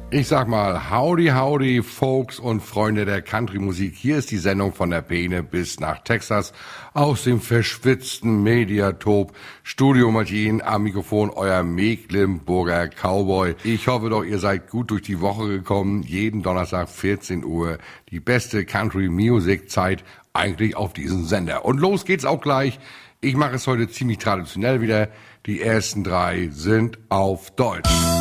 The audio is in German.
Ich sag mal, howdy, howdy, Folks und Freunde der Country-Musik. Hier ist die Sendung von der Peene bis nach Texas aus dem verschwitzten Mediatop. Studio Martin am Mikrofon, euer Mecklenburger Cowboy. Ich hoffe doch, ihr seid gut durch die Woche gekommen. Jeden Donnerstag 14 Uhr. Die beste Country-Music-Zeit eigentlich auf diesem Sender. Und los geht's auch gleich. Ich mache es heute ziemlich traditionell wieder. Die ersten 3 sind auf Deutsch.